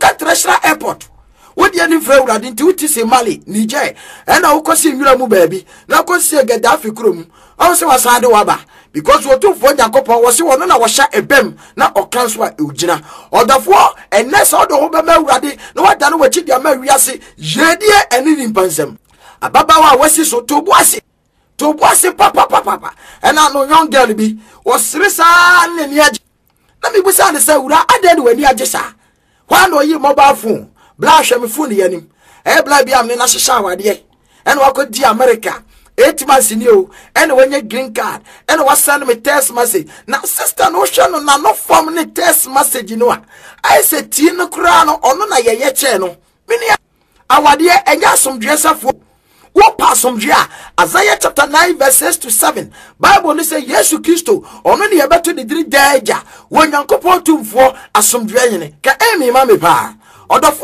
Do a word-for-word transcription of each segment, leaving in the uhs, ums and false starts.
international airport what the any friend would into it is Mali Niger and I will see you baby now go see a Gaddafi krum also was hard waba because we two for Jacopo was one and I was shot a bem now or transfer Ujina or the four and next all the Obama ready no what done what you Ameriasi Jedia and in Pansem Ababawa was so to Boissy to Boissy papa papa and I know young girl be was Risa and Yaj. Let me was understand what I did when you are just one or you mobile phone. Blash me phone yanim. Eh bla bi am na hihya wade. And wa di America. eight months in you. And when you green card. And wa send me text message. Na sister no show no na no form ni text message no a. I say ti no kura no ono na ye ye che no. Mini awade enya somdwesafo. Wo pa somdwea. Isaiah chapter nine verse six to seven. Bible ni say Yesu Kristo ono ne ye beto ni diri daja. Wo Nyankopon tumfo asomdwea yene. Ka emi ma me pa. Odofo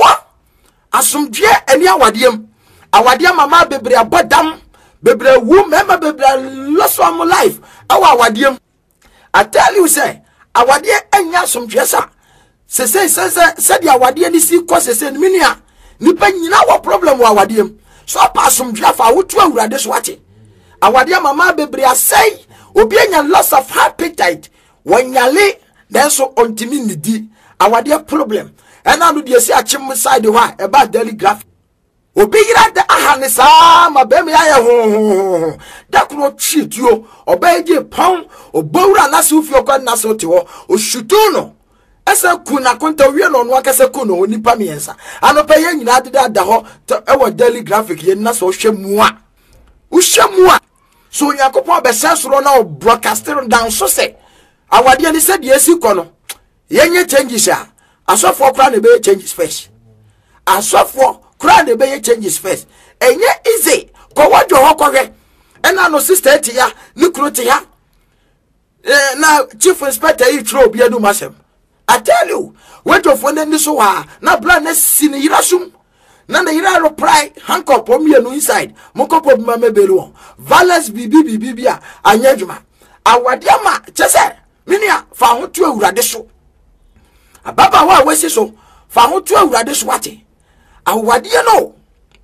asomdwe eni awadiem awadiem mama bebre abodam bebre wu mema bebre lost of my life awa awadiem. I tell you say awade enya asomdwe sa se se se se di awade ni si ko se se minia nipa nyina wo problem wa awadiem so pa asomdwe fa wotu awurade so ate awade mama bebre asai obi enya loss of appetite wonyale denso ontimi nidi awade problem. And I know the see a chim side the why about daily graph. Obi ira the ahanisa ma be me aye ho that could not cheat you obey je pound obowra na se ufio kwa na se ote ho oshutu no esa kuna konta wie no no akase kuno onipa miensa anopa ye nyina adeda da ho e wo daily graphic ye na so hwemu a uhwemu a so yakopon be sensoro na broadcasting down so say awade ni se de esi kono ye nye changes a asofo kra na be changes first asofo kra na be changes first enye easy ko wadwo ho kohwe ena no sister ti ya ni kro ti ya eh na chief inspector yi tro bia du masem. I tell you wadwo fo na ni so ha na bla na sini yirasum na na yira ro pry handcuff o mienu inside mokopo bima mebelu valence bibi bibi bia anyadwuma awade ama chese minia fa ho tu awurade so ababa wa wesi so fa ho tu awurade so ate awade no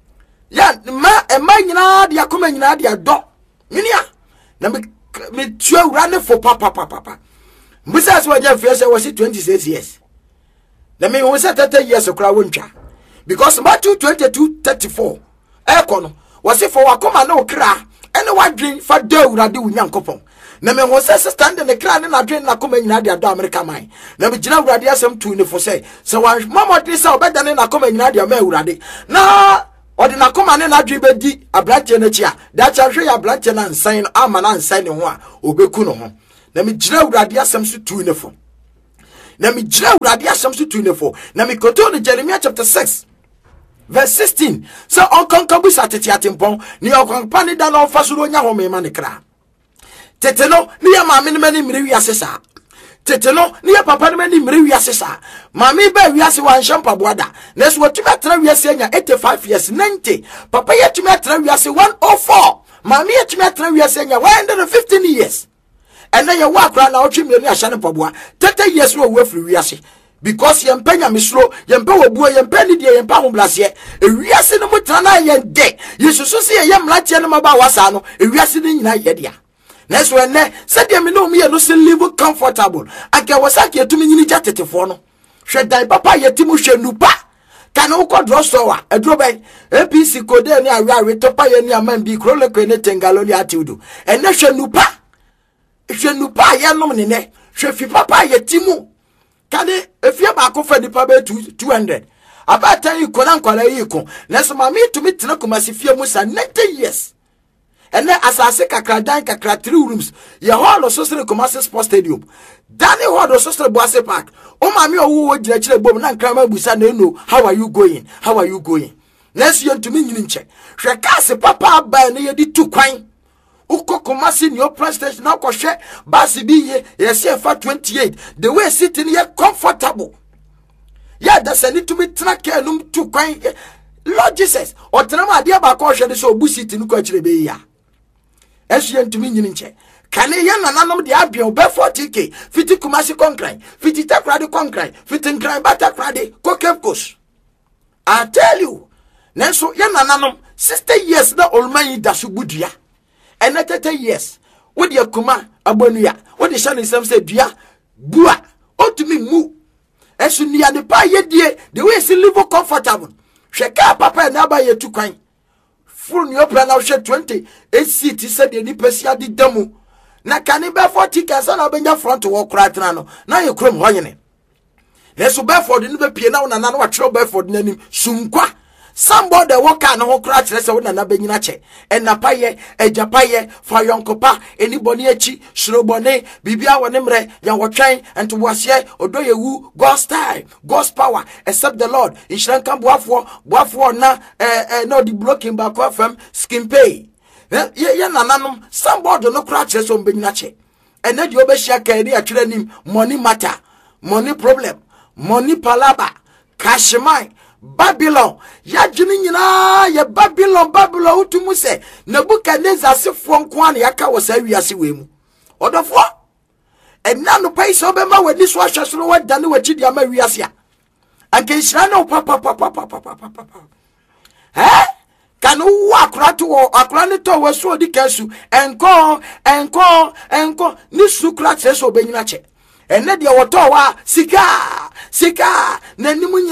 ya ma e ma nyina de akoma nyina de do minia na me me tu awurade fo papa papa papa mbisa so waje fiese wasi twenty-six years na me won say thirty years okra wontwa because Matthew twenty-two thirty-four e kono wasi fo wakoma na okra ene wadwen fa da awurade wunyankopon na me won say stand in the cran na dwen na akoma nyina de do America man na me gina awurade asem tu ne fo say so wan mamodi say obeda ne na akoma nyina de ma awurade na odi na akoma ne na dwen be di abranche na chia da cha hwe ya abranche na nsan ama na nsan ne ho a obeku no ho na me gina awurade asem so tu ne fo na me gina awurade asem so tu ne fo na me koto ne Jeremiah chapter six verse sixteen so onkonkabu satete atempon ni onkonpa ne da na ofasuro nya ho me ma ne kra teteno ni ya maame ne mani mire wiase sa teteno ni ya papa ne mani mire wiase sa maame ba wiase wan shampa boada na so tumi atra wiase anya eighty-five years ninety papa ya tumi atra wiase one oh four maame ya tumi atra wiase anya one hundred fifteen years and then you walk around now tumi ni ahya ne paboa thirty years no we free wiase because ye mpanya mislo ye mpa wobuo ye mpa ni die ye mpa hoblase e wiase no mutra na ye de yesusu se ye mlache no maba wasa no e wiase ni nyina ye dia next when ne said them no me no se live comfortable aka wasaki etumi nyini jatetefo no hwe dan papa yetimu hwe nupa kana uko drossowa edro ben A P C kode ni awe awe topa ye ni aman bi krole ko ne tengaloli atiudu ene hwe nupa hwe nupa ye nom ne ne hwe fi papa yetimu kade efia ba ko fa nipa be two hundred abata yi ko na nkwala yi ko neso ma mi tumi tena ko masifia musa ninety years ene asase kakra dan kakra three rooms ye hall sosre commercial sports stadium dani hall sosre boase park o ma mi owo wo gina kire bom na nkra ma busa na eno how are you going how are you going next year to me nyini nche hwe kase papa ba ne ye di tu kwan uko komasi ni opera station na ko hwe basi bi ye ye se fa twenty-eight the way sitting here comfortable yeah that's a need to be track num tu kwan Lord Jesus o tenama ade ba ko hwe de so obu sitting ko kire be ya esu ye ntumi nyini nche Kane ye nananom de abio be forty k fifty Kumasi Konkran fifty Takrade Konkran fifty Nkran Bata Krade Kokepkos. I tell you, Nenso ye nananom sixty years na olman da subudua. And thirty years with your kuma abonuya. What the shining some say dua bua o to me mu. Esu ni ade pa ye die the way se live comfortable. Sheka papa na ba ye tu kwan. Full ni opera na hwe twenty eight seat said the nipasia di damu. Na kane be forty ka sa na obenya front wo kratena no. Na ye krom hoyene. Neso Bedford ni be pie na na na wa twero Bedford nanim sunkwa. Somebody walk and ho kra kire se wona na benyina che enapaye ejapaye fa yonkopa anybody echi shrobone bibia wone mre ya wotwen ento wase odoyewu God's time God's power except the Lord inshran kan boafo boafo na eh eh no the blocking back fm skin pay ye ye nananom somebody no kra kire se benyina che ena di obehia kan ri atwere nim money matter money problem money palaba cash mine Babylon ya jini nyina ya Babylon Babylon utumu se Nebukadnezar asefo nko an yaka wasa wiase wemu odofo enna no paisa obema wani so ahwese no wadane wachidi ama wiase a anke nhira no papa papa papa papa eh kanu wa akrato wo akra ne to waso odi kansu enko enko enko ni sukra tse so benyina che enne de woto wa sika sika nanimu